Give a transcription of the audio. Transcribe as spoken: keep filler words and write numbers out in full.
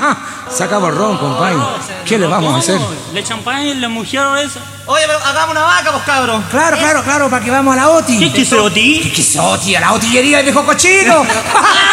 Se acabó el ron, compadre. ¿Qué le vamos a hacer? ¿Le champagne la mujer esa? Oye, pero hagamos una vaca, pues, cabros. Claro, claro, claro, para que vamos a la OTI. ¿Qué quiso, ti? ¿Qué quiso, OTI? A la otillería del viejo cochino.